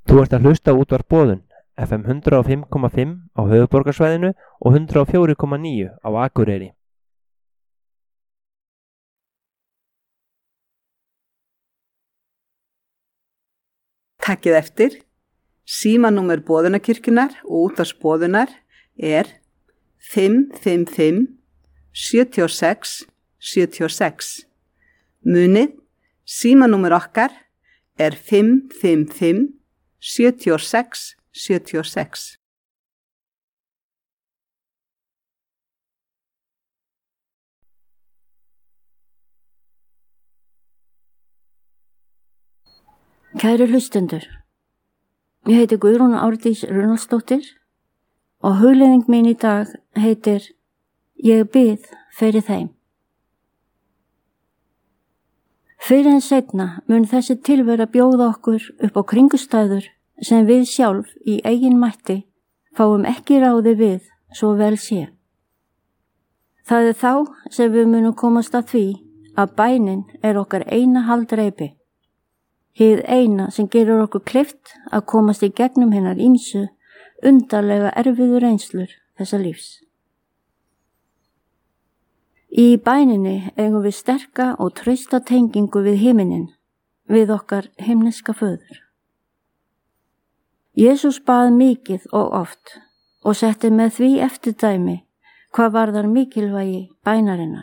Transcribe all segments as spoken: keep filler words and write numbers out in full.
Þú ert að hlusta á útvarp Boðun, F M hundrað og fimm komma fimm á höfuðborgarsvæðinu og hundrað og fjögur komma níu á Akureyri. Takkið eftir, símanúmer Boðunarkirkjunnar og útvarps Boðunar er fimm fimm fimm sjö sex sjö sex. Munið, símanúmer okkar er fimm fimm fimm sjö sex sjö sex. Kæru hlustendur, ég heiti Guðrún Árdís Runaldsdóttir og hugleiðing mín í dag heitir Ég bið fyrir þeim. Fyrir en seinna mun þessi tilvera bjóða okkur upp á kringustæður sem við sjálf í eigin mætti fáum ekki ráði við svo vel sé. Það er þá sem við munum komast að því að bænin er okkar eina haldreipi. Hið eina sem gerir okkur kleift að komast í gegnum hennar ýmsu undarlega erfiðu reynslur þessa lífs. Í bæninni eigum við sterka og trausta tengingu við himinin, við okkar himneska föður. Jesús bað mikið og oft og setti með því eftirdæmi hvað varðar mikilvægi bænarinnar.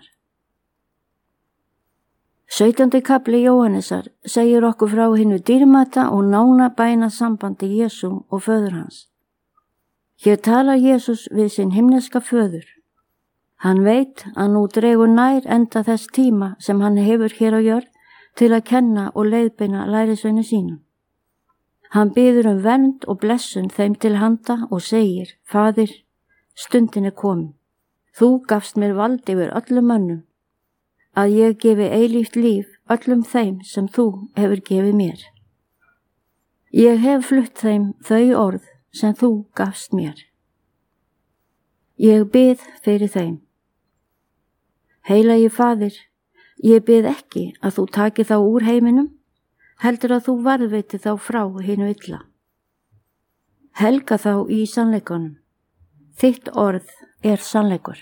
sautjándi kafli Jóhannesar segir okkur frá hinu dýrmæta og nána bænasambandi Jesú og föður hans. Hér talar Jesús við sinn himneska föður. Hann veit að nú dregur nær enda þess tíma sem hann hefur hér á jörð til að kenna og leiðbeina lærisveini sínum. Hann biður um vernd og blessun þeim til handa og segir, Faðir, stundin er komin. Þú gafst mér vald yfir öllum mönnum, að ég gefi eilíft líf öllum þeim sem þú hefur gefið mér. Ég hef flutt þeim þau orð sem þú gafst mér. Ég bið fyrir þeim. Heilagi Faðir, ég bið ekki að þú taki þá úr heiminum, heldur að þú varðveiti þá frá hinu illa. Helga þá í sannleikanum. Þitt orð er sannleikur.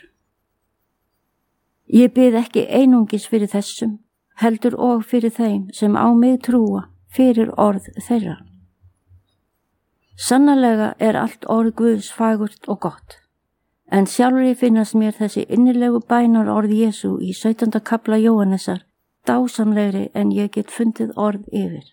Ég bið ekki einungis fyrir þessum, heldur og fyrir þeim sem á mig trúa fyrir orð þeirra. Sannarlega er allt orð Guðs fagurt og gott, en sjálfur finnast mér þessi innilegu bænar orð Jesú í sautjánda kafla Jóhannesar dásamlegri en ég get fundið orð yfir.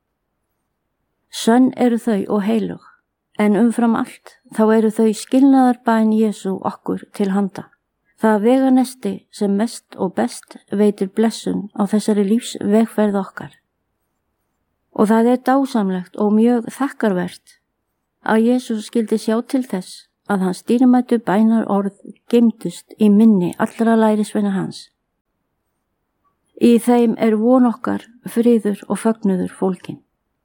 Sönn eru þau og heilug, en umfram allt þá eru þau skilnaðarbæn Jesú okkur til handa. Það veganesti sem mest og best veitir blessun á þessari lífs vegferð okkar. Og það er dásamlegt og mjög þakkarvert að Jesús skildi sjá til þess að hans dýrmætu bænar orð geymdust í minni allra lærisveina hans. Í þeim er von okkar, friður og fögnuður fólkin.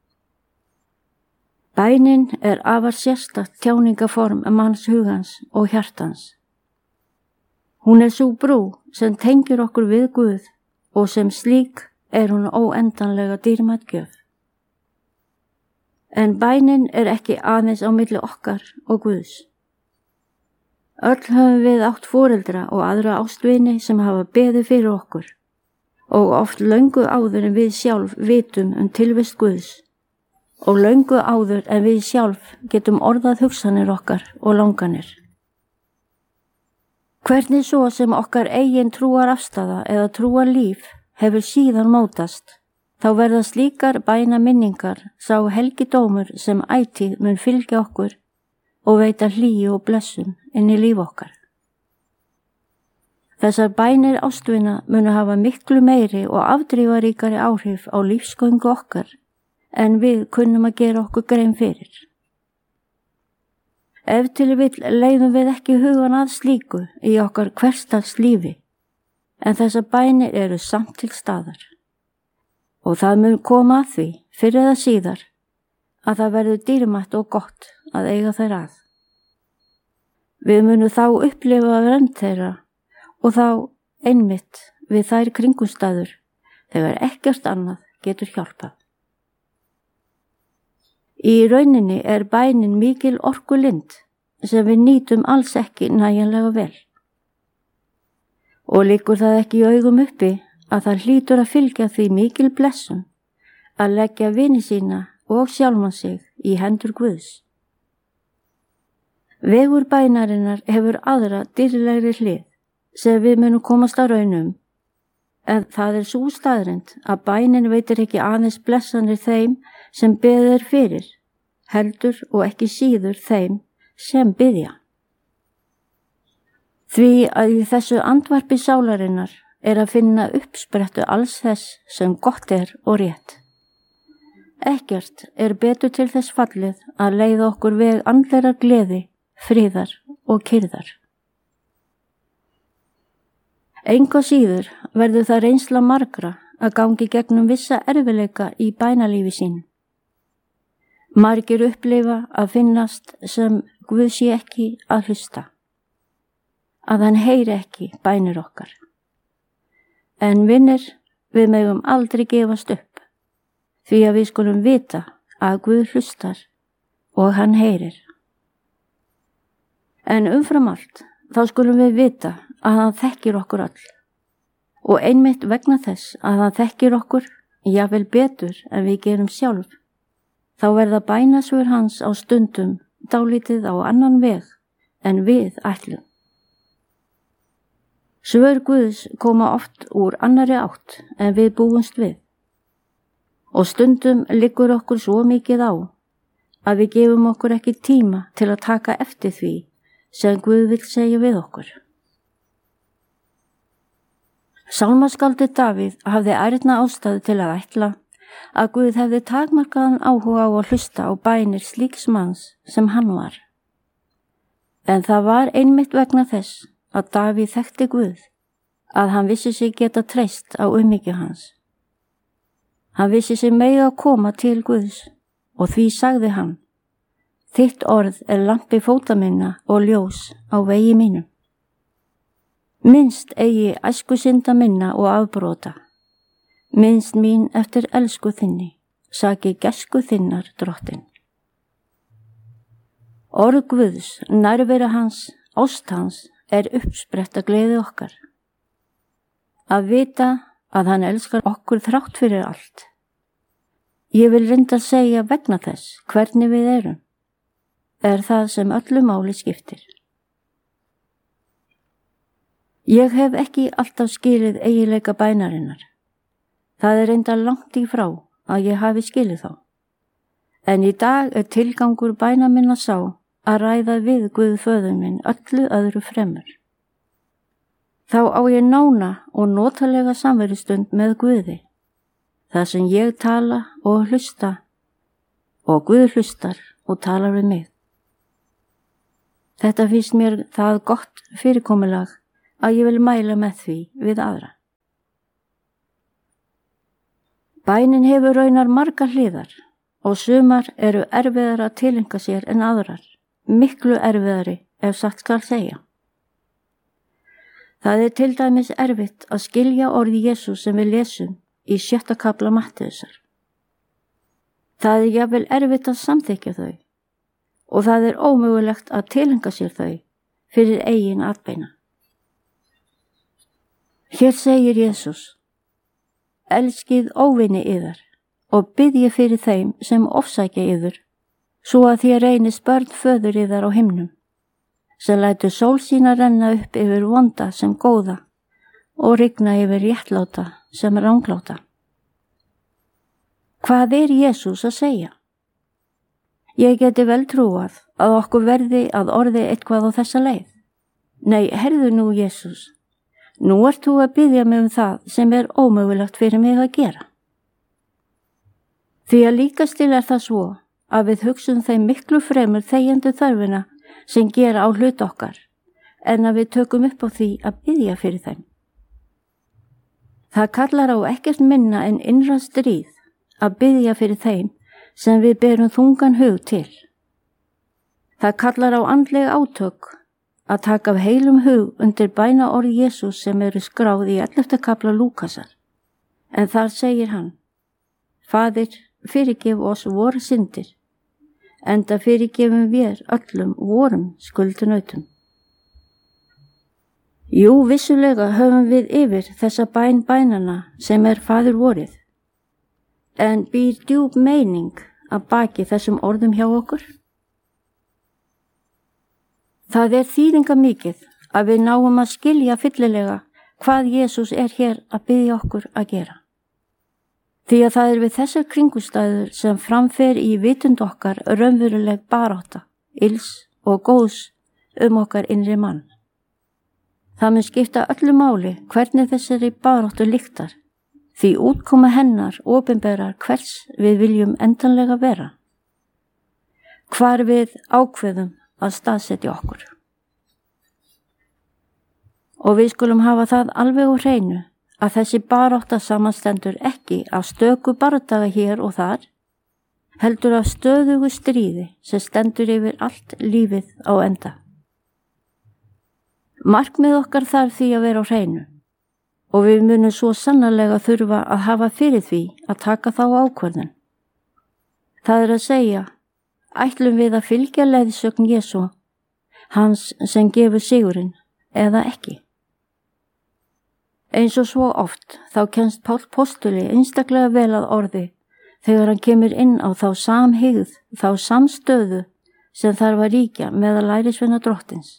Bænin er afar sérstakt tjáningaform manns hugans og hjartans. Hún er sú brú sem tengir okkur við Guð og sem slík er hún óendanlega dýrmæt gjöf. En bænin er ekki aðeins á milli okkar og Guðs. Öll höfum við átt foreldra og aðra ástvini sem hafa beðið fyrir okkur og oft löngu áður en við sjálf vitum um tilvist Guðs og löngu áður en við sjálf getum orðað hugsanir okkar og langanir. Hvernig svo sem okkar eigin trúar afstaða eða trúar líf hefur síðan mótast, þá verða slíkar bæna minningar sá helgidómur sem ætíð mun fylgja okkur og veita hlýju og blessun inn í líf okkar. Þessar bænir ástvina munu hafa miklu meiri og afdrifaríkari áhrif á lífsgöngu okkar en við kunnum að gera okkur grein fyrir. Ef til vill leiðum við ekki hugan að slíku í okkar hversdags lífi, en þessar bænir eru samt til staðar. Og það mun koma að því, fyrr eða síðar, að það verður dýrmætt og gott að eiga þær að. Við munum þá upplifa vernd þeirra og þá einmitt við þær kringumstæður þegar ekkert annað getur hjálpað. Í rauninni er bænin mikil orkulind sem við nýtum alls ekki nægjanlega vel. Og liggur það ekki í augum uppi að það hlýtur að fylgja því mikil blessun að leggja vini sína og sjálfan sig í hendur Guðs. Vegur bænarinnar hefur aðra dýrlegri hlið sem við munum komast á raunum, en það er sú staðreynd að bænin veitir ekki aðeins blessanir þeim sem beðir fyrir, heldur og ekki síður þeim sem biðja. Því að í þessu andvarpi sálarinnar er að finna uppsprettu alls þess sem gott er og rétt. Ekkert er betur til þess fallið að leiða okkur veg andleira gleði, friðar og kyrðar. Engu síður verður það reynsla margra að gangi gegnum vissa erfileika í bænalífi sín. Margir upplifa að finnast sem Guð sé ekki að hlusta, að hann heyri ekki bænir okkar. En vinir, við megum aldrei gefast upp, því að við skulum vita að Guð hlustar og hann heyrir. En umfram allt, þá skulum við vita að hann þekkir okkur öll. Og einmitt vegna þess að hann þekkir okkur, jafnvel betur en við gerum sjálf, þá verða bænasvör hans á stundum dálítið á annan veg en við ætlum. Svör Guðs koma oft úr annari átt en við búumst við. Og stundum liggur okkur svo mikið á að við gefum okkur ekki tíma til að taka eftir því sem Guð vill segja við okkur. Sálmaskáldi Davíð hafði ærna ástæðu til að ætla að Guð hefði takmarkaðan áhuga á að hlusta á bænir slíks manns sem hann var. En það var einmitt vegna þess að Davíð þekkti Guð, að hann vissi sig geta treyst á umhyggju hans. Hann vissi sig mega að koma til Guðs og því sagði hann: Þitt orð er lampi fóta minna og ljós á vegi mínum. Minnst eigi æsku synda minna og afbrota. Minnst mín eftir elsku þinni, saki gesku þinnar drottin. Orð Guðs, nærvera hans, ást hans, er uppspretta gleði okkar. Að vita að hann elskar okkur þrátt fyrir allt. Ég vil reynda að segja vegna þess hvernig við erum, er það sem öllu máli skiptir. Ég hef ekki alltaf skilið eiginleika bænarinnar. Það er reynda langt í frá að ég hafi skilið þá. En í dag er tilgangur bæna minna sá að ræða við Guð föður minn öllu öðru fremur. Þá á ég nána og notalega samverustund með Guði, þar sem ég tala og hlusta og Guð hlustar og talar við mig. Þetta finnst mér það gott fyrirkomulag að ég vil mæla með því við aðra. Bænin hefur raunar margar hliðar og sumar eru erfiðar að tileinka sér en aðrar, miklu erfiðari ef satt skal segja. Það er til dæmis erfitt að skilja orði Jesús sem við lesum í sjötta kafla Mattheusar. Það er jafnvel erfitt að samþykkja þau og það er ómögulegt að tileinka sér þau fyrir eigin atbeina. Hér segir Jesús: Elskið óvini yðar og biðjið fyrir þeim sem ofsækja yður, svo að þér reynist börn föður yðar á himnum, sem lætur sól sína renna upp yfir vonda sem góða og rigna yfir réttláta sem rangláta. Hvað er Jesús að segja? Ég geti vel trúað að okkur verði að orði eitthvað á þessa leið. Nei, herðu nú Jesús, nú ert þú að biðja mig um það sem er ómögulegt fyrir mig að gera. Því að líkast til er það svo að við hugsum þeim miklu fremur þegjandi þörfina sem gera á hlut okkar, en að við tökum upp á því að biðja fyrir þeim. Það kallar á ekkert minna en innra stríð að biðja fyrir þeim sem við berum þungan hug til. Það kallar á andleg átök að taka af heilum hug undir bæna orð Jesús sem eru skráð í ellefta kafla Lúkasar. En þar segir hann: Faðir, fyrirgef oss vorar syndir, enda fyrirgefum við öllum vorum skuldunautum. Jú, vissulega höfum við yfir þessa bæn bænana sem er Faðir vorið, en býr djúp meining að baki þessum orðum hjá okkur? Það er þýðinga mikið að við náum að skilja fyllilega hvað Jesús er hér að biðja okkur að gera. Því að það er við þessar kringustæður sem framfer í vitund okkar raunveruleg barátta, ills og góðs um okkar innri mann. Það mun skipta öllu máli hvernig þessari baráttu lyktar, því útkoma hennar opinberar hvers við viljum endanlega vera, hvar við ákveðum að staðsetja okkur. Og við skulum hafa það alveg á hreinu að þessi barátta samanstendur ekki af stöku bardaga hér og þar, heldur af stöðugu stríði sem stendur yfir allt lífið á enda. Markmið okkar þarf því að vera á hreinu og við munum svo sannarlega þurfa að hafa fyrir því að taka þá ákvörðun. Það er að segja, ætlum við að fylgja leiðsögn Jesú, hans sem gefur sigurinn, eða ekki. Eins og svo oft þá kemst Páll postuli einstaklega vel að orði þegar hann kemur inn á þá samhygð, þá samstöðu sem þarf að ríkja meðal lærisveina drottins.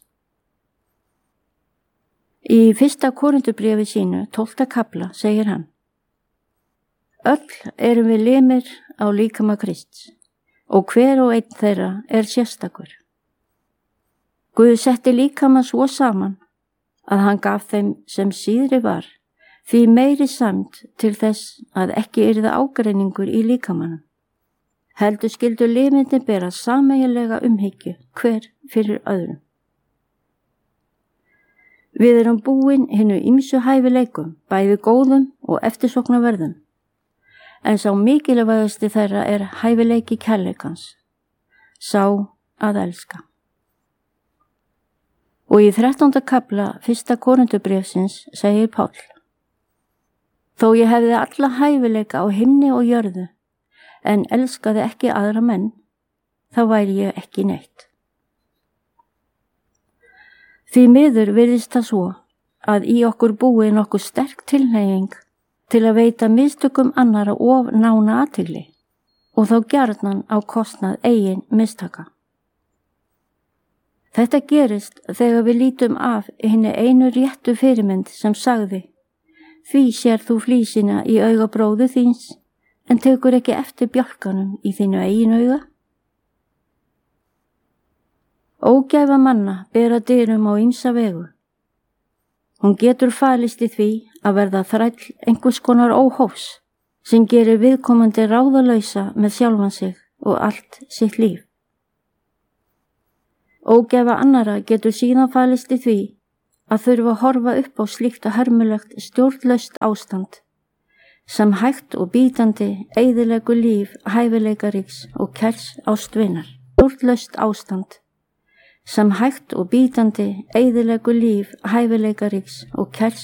Í fyrsta Korintubréfi sínu, tólfta kafla, segir hann: Öll erum við limir á líkama Krists og hver og einn þeirra er sérstakur. Guð setti líkama svo saman að hann gaf þeim sem síðri var því meiri sæmd til þess að ekki yrði ágreiningur í líkamanum. Heldur skildu limirnir bera sameiginlega umhyggju hver fyrir öðrum. Við erum búin hinnu ýmsu hæfileikum, bæði góðum og eftirsóknarverðum, en sá mikilvægasti þeirra er hæfileiki kærleikans, sá að elska. Og í þrettánda kafla fyrsta Korintubréfsins segir Páll: Þó ég hefði alla hæfileika á himni og jörðu, en elskaði ekki aðra menn, þá væri ég ekki neitt. Því miður virðist það svo að í okkur búi nokkuð sterk tilhneiging til að veita mistökum annara of nána athygli og þá gjarnan á kostnað eigin mistaka. Þetta gerist þegar við lítum af hinni einu réttu fyrirmynd sem sagði: Því sér þú flísina í auga bróður þíns, en tekur ekki eftir bjálkanum í þínu eigin auga. Ógæfa manna bera dyrum á ýmsa vegu. Hún getur falist í því að verða þræll einhvers konar óhófs sem gerir viðkomandi ráðalausa með sjálfan sig og allt sitt líf. Ógæfa annara getur síðan falist í því að þurfa að horfa upp á slíkt og hörmulegt stjórnlaust ástand sem hægt og bítandi eyðilegu líf hæfileikaríks og kærs ástvinar. Stjórnlaust ástand sem hægt og bítandi eyðilegu líf hæfileikaríks og kærs